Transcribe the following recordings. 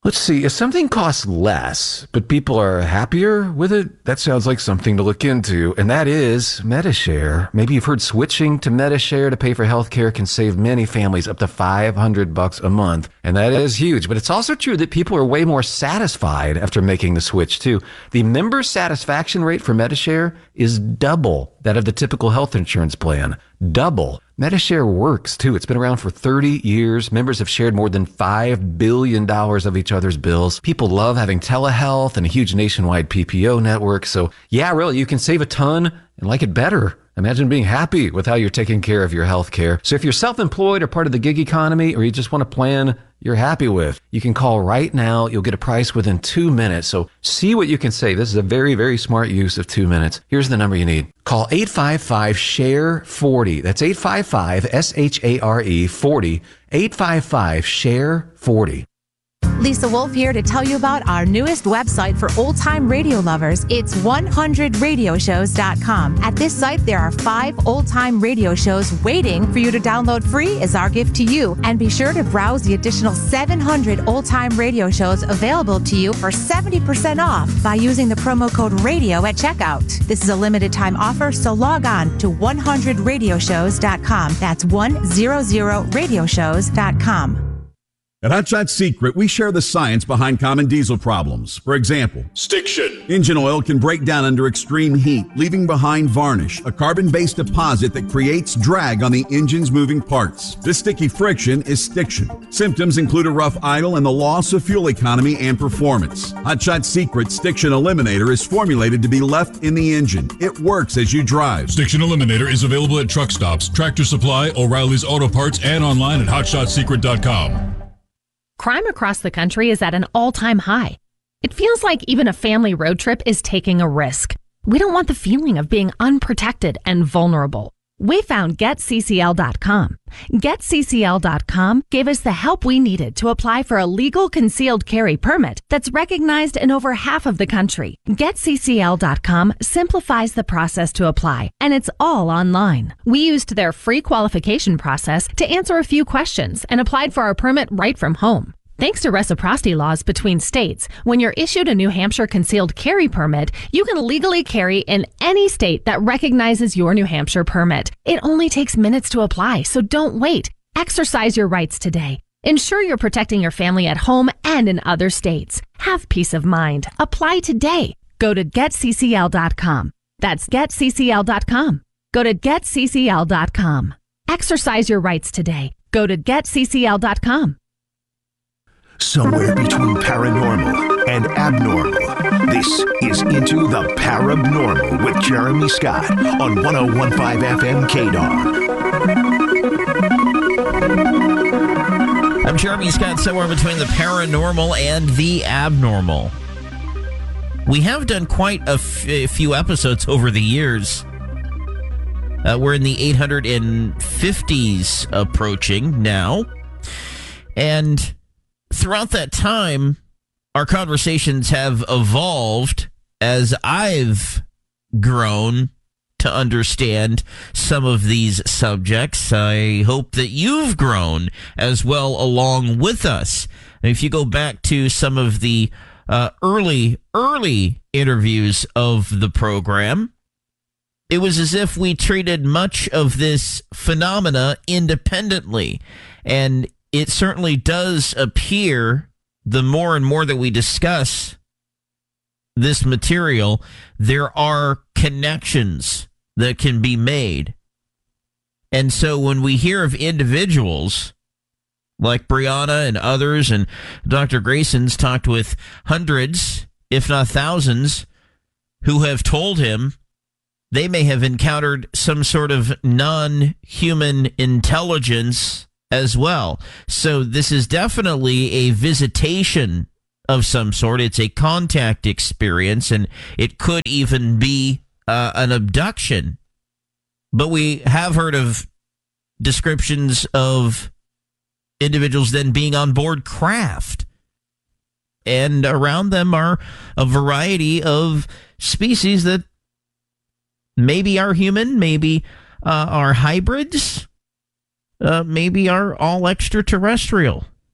Let's see, if something costs less, but people are happier with it, that sounds like something to look into, and that is Medi-Share. Maybe you've heard switching to Medi-Share to pay for healthcare can save many families up to $500 a month, and that is huge. But it's also true that people are way more satisfied after making the switch, too. The member satisfaction rate for Medi-Share is double that of the typical health insurance plan. Double. Medi-Share works, too. It's been around for 30 years. Members have shared more than $5 billion of each other's bills. People love having telehealth and a huge nationwide PPO network. So, yeah, really, you can save a ton and like it better. Imagine being happy with how you're taking care of your health care. So if you're self-employed or part of the gig economy, or you just want a plan you're happy with, you can call right now. You'll get a price within 2 minutes. So see what you can save. This is a very, very smart use of 2 minutes. Here's the number you need. Call 855-SHARE-40. That's 855-SHARE-40. 855-SHARE-40. Lisa Wolf here to tell you about our newest website for old-time radio lovers. It's 100radioshows.com. At this site, there are 5 old-time radio shows waiting for you to download free as our gift to you. And be sure to browse the additional 700 old-time radio shows available to you for 70% off by using the promo code RADIO at checkout. This is a limited-time offer, so log on to 100radioshows.com. That's 100radioshows.com. At Hot Shot Secret, we share the science behind common diesel problems. For example, stiction. Engine oil can break down under extreme heat, leaving behind varnish, a carbon-based deposit that creates drag on the engine's moving parts. This sticky friction is stiction. Symptoms include a rough idle and the loss of fuel economy and performance. Hot Shot Secret Stiction Eliminator is formulated to be left in the engine. It works as you drive. Stiction Eliminator is available at truck stops, Tractor Supply, O'Reilly's Auto Parts, and online at hotshotsecret.com. Crime across the country is at an all-time high. It feels like even a family road trip is taking a risk. We don't want the feeling of being unprotected and vulnerable. We found GetCCL.com. GetCCL.com gave us the help we needed to apply for a legal concealed carry permit that's recognized in over half of the country. GetCCL.com simplifies the process to apply, and it's all online. We used their free qualification process to answer a few questions and applied for our permit right from home. Thanks to reciprocity laws between states, when you're issued a New Hampshire concealed carry permit, you can legally carry in any state that recognizes your New Hampshire permit. It only takes minutes to apply, so don't wait. Exercise your rights today. Ensure you're protecting your family at home and in other states. Have peace of mind. Apply today. Go to GetCCL.com. That's GetCCL.com. Go to GetCCL.com. Exercise your rights today. Go to GetCCL.com. Somewhere between paranormal and abnormal, this is Into the Parabnormal with Jeremy Scott on 101.5 FM KDAR. I'm Jeremy Scott, somewhere between the paranormal and the abnormal. We have done quite a few episodes over the years. We're in the 850s approaching now. And throughout that time, our conversations have evolved as I've grown to understand some of these subjects. I hope that you've grown as well along with us. And if you go back to some of the early interviews of the program, it was as if we treated much of this phenomena independently. And it certainly does appear, the more and more that we discuss this material, there are connections that can be made. And so when we hear of individuals like Brianna and others, and Dr. Grayson's talked with hundreds, if not thousands, who have told him they may have encountered some sort of non-human intelligence as well. So this is definitely a visitation of some sort. It's a contact experience, and it could even be an abduction. But we have heard of descriptions of individuals then being on board craft, and around them are a variety of species that maybe are human, maybe are hybrids, maybe are all extraterrestrial.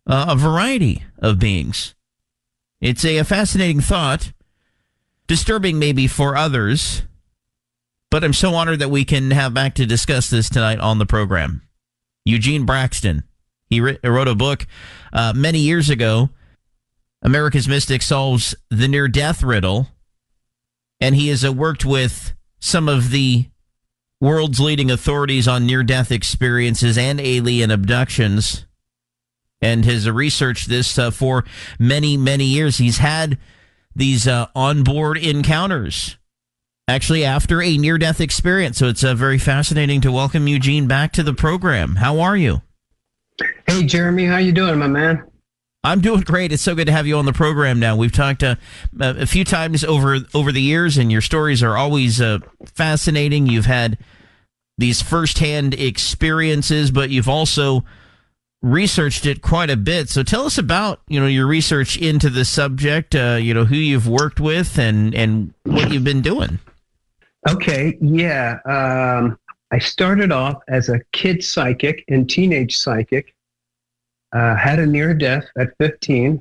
a variety of beings. It's a fascinating thought, disturbing maybe for others, but I'm so honored that we can have back to discuss this tonight on the program. Eugene Braxton, he wrote a book many years ago, America's Mystic Solves the Near-Death Riddle, and he has worked with some of the world's leading authorities on near-death experiences and alien abductions, and has researched this for many, many years. He's had these onboard encounters, actually after a near-death experience. So it's very fascinating to welcome Eugene back to the program. How are you? Hey, Jeremy. How you doing, my man? I'm doing great. It's so good to have you on the program now. We've talked a few times over the years, and your stories are always fascinating. You've had these firsthand experiences, but you've also researched it quite a bit. So tell us about, your research into the subject, who you've worked with and what you've been doing. Okay. Yeah. I started off as a kid psychic and teenage psychic. Had a near death at 15.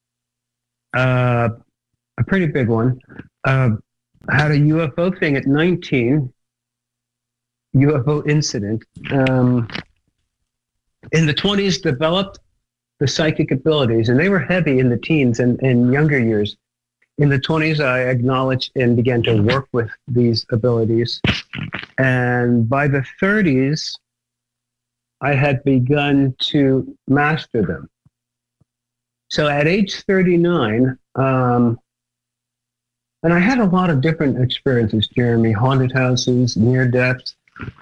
A pretty big one. Had a UFO thing at 19. UFO incident. In the 20s, developed the psychic abilities, and they were heavy in the teens and younger years. In the 20s, I acknowledged and began to work with these abilities. And by the 30s, I had begun to master them. So at age 39, and I had a lot of different experiences, Jeremy, haunted houses, near-deaths,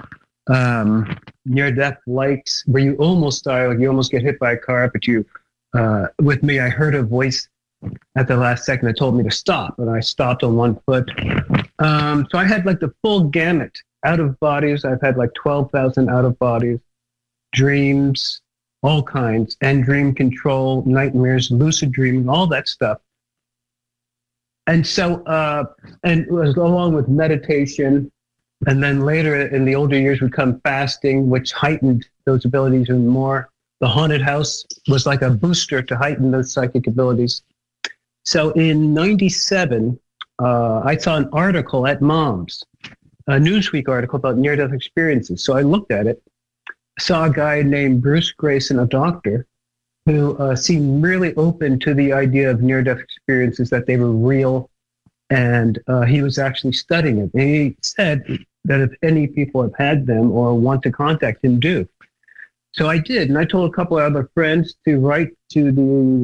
near-death lights, where you almost die, like you almost get hit by a car, but with me, I heard a voice at the last second that told me to stop, and I stopped on one foot. So I had like the full gamut, out of bodies. I've had like 12,000 out of bodies, dreams, all kinds, and dream control, nightmares, lucid dreaming, all that stuff. And so, and it was along with meditation. And then later in the older years would come fasting, which heightened those abilities even more. The haunted house was like a booster to heighten those psychic abilities. So in 97, I saw an article at Mom's, a Newsweek article about near-death experiences. So I looked at it, saw a guy named Bruce Grayson, a doctor, who seemed really open to the idea of near-death experiences, that they were real, and he was actually studying it. And he said that if any people have had them or want to contact him, do. So I did, and I told a couple of other friends to write to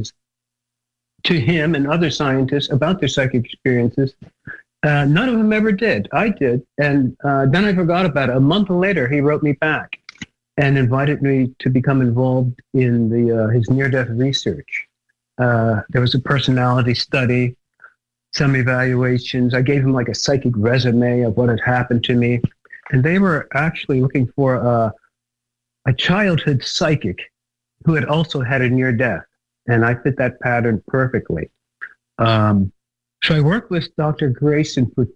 him and other scientists about their psychic experiences. None of them ever did. I did, and then I forgot about it. A month later, he wrote me back and invited me to become involved in his near-death research. There was a personality study, some evaluations. I gave him like a psychic resume of what had happened to me, and they were actually looking for a childhood psychic who had also had a near-death, and I fit that pattern perfectly. So I worked with Dr. Grayson for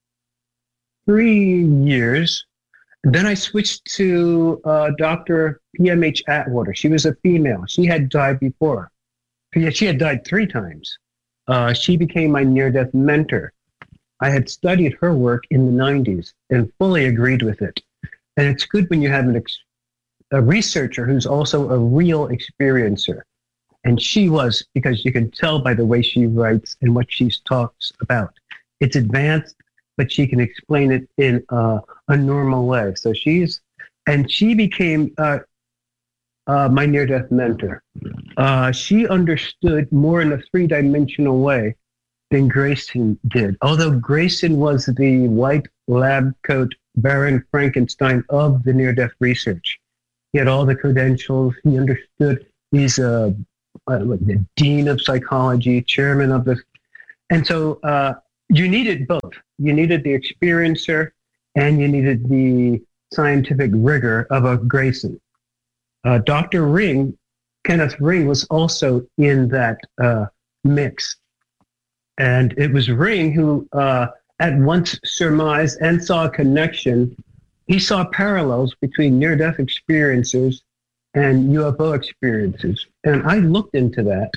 3 years. And then I switched to Dr. PMH Atwater. She was a female. She had died before. She had died 3 times. She became my near-death mentor. I had studied her work in the 90s and fully agreed with it. And it's good when you have a researcher who's also a real experiencer. And she was, because you can tell by the way she writes and what she talks about. It's advanced, but she can explain it in a normal way. So she became my near-death mentor. She understood more in a 3-dimensional way than Grayson did. Although Grayson was the white lab coat Baron Frankenstein of the near-death research. He had all the credentials. He understood. He's the dean of psychology, chairman of the... And so you needed both. You needed the experiencer and you needed the scientific rigor of a Grayson. Dr. Ring, Kenneth Ring, was also in that mix. And it was Ring who at once surmised and saw a connection. He saw parallels between near-death experiencers and UFO experiences. And I looked into that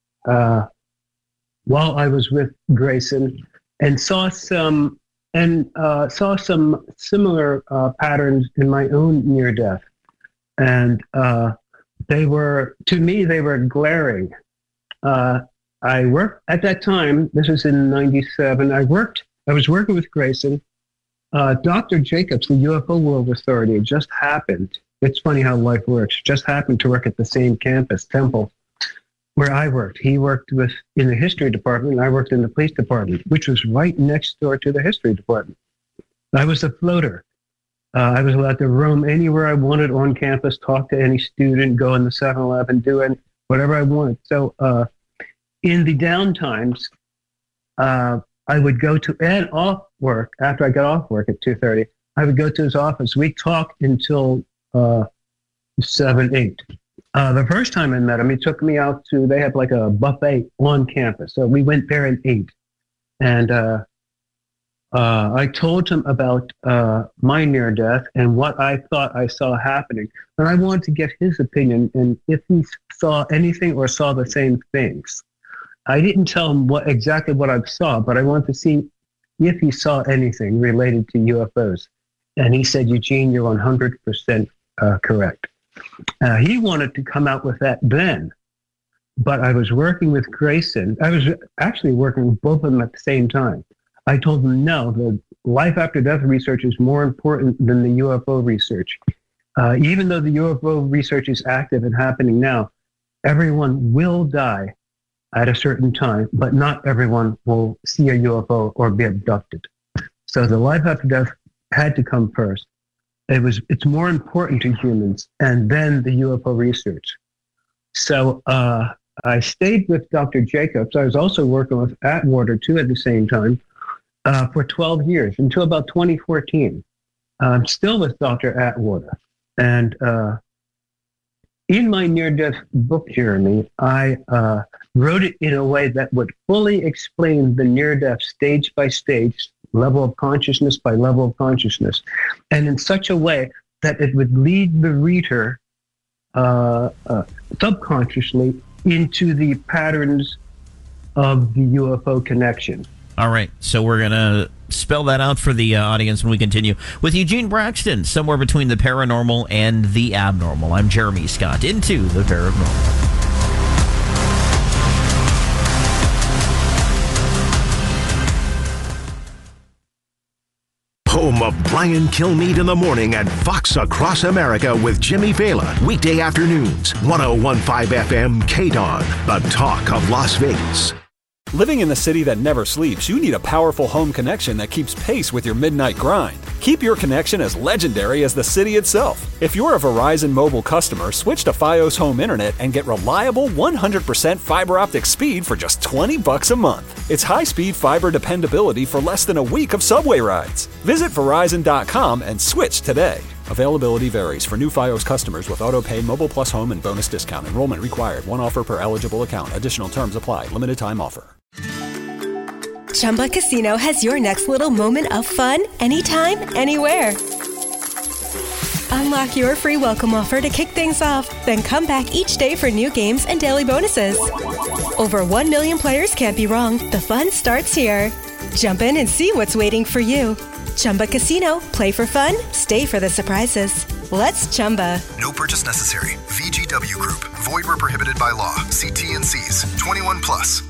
while I was with Grayson and saw some similar patterns in my own near death. And they were glaring. I worked at that time, this was in 97, I was working with Grayson. Dr. Jacobs, the UFO World Authority, just happened. It's funny how life works. Just happened to work at the same campus, Temple, where I worked. He worked in the history department, and I worked in the police department, which was right next door to the history department. I was a floater. I was allowed to roam anywhere I wanted on campus, talk to any student, go in the 7-Eleven, do whatever I wanted. So in the downtimes, I would go to Ed off work. After I got off work at 2:30, I would go to his office. We talked until 7, 8. The first time I met him, he took me out they have like a buffet on campus. So we went there and ate. And I told him about my near death and what I thought I saw happening. And I wanted to get his opinion and if he saw anything or saw the same things. I didn't tell him exactly what I saw, but I wanted to see if he saw anything related to UFOs. And he said, Eugene, you're 100% correct. He wanted to come out with that then, but I was working with Grayson. I was actually working with both of them at the same time. I told him, no, the life after death research is more important than the UFO research. Even though the UFO research is active and happening now, everyone will die at a certain time, but not everyone will see a UFO or be abducted. So the life after death had to come first. It's more important to humans, and then the UFO research. So I stayed with Dr. Jacobs. I was also working with Atwater too at the same time for 12 years until about 2014. I'm still with Dr. Atwater. And in my near-death book, Jeremy, I wrote it in a way that would fully explain the near-death stage by stage, level of consciousness by level of consciousness, and in such a way that it would lead the reader subconsciously into the patterns of the UFO connection. All right, so we're going to spell that out for the audience when we continue with Eugene Braxton, somewhere between the paranormal and the abnormal. I'm Jeremy Scott, into the paranormal. Home of Brian Kilmeade in the morning and Fox Across America with Jimmy Vela. Weekday afternoons, 101.5 FM KDON, the talk of Las Vegas. Living in the city that never sleeps, you need a powerful home connection that keeps pace with your midnight grind. Keep your connection as legendary as the city itself. If you're a Verizon mobile customer, switch to Fios Home Internet and get reliable 100% fiber optic speed for just $20 a month. It's high-speed fiber dependability for less than a week of subway rides. Visit Verizon.com and switch today. Availability varies for new Fios customers with auto-pay, mobile plus home, and bonus discount. Enrollment required. One offer per eligible account. Additional terms apply. Limited time offer. Chumba Casino has your next little moment of fun anytime, anywhere. Unlock your free welcome offer to kick things off, then come back each day for new games and daily bonuses. Over 1 million players can't be wrong. The fun starts here. Jump in and see what's waiting for you. Chumba Casino. Play for fun. Stay for the surprises. Let's Chumba. No purchase necessary. VGW Group. Void where prohibited by law. See T&Cs. 21 plus.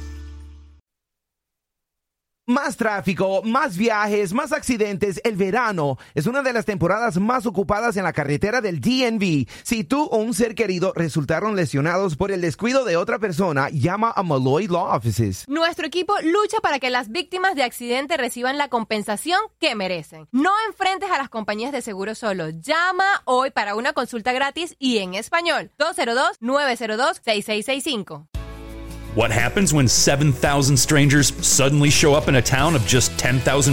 Más tráfico, más viajes, más accidentes. El verano es una de las temporadas más ocupadas en la carretera del DMV. Si tú o un ser querido resultaron lesionados por el descuido de otra persona, llama a Malloy Law Offices. Nuestro equipo lucha para que las víctimas de accidente reciban la compensación que merecen. No enfrentes a las compañías de seguro solo. Llama hoy para una consulta gratis y en español. 202-902-6665. What happens when 7,000 strangers suddenly show up in a town of just 10,000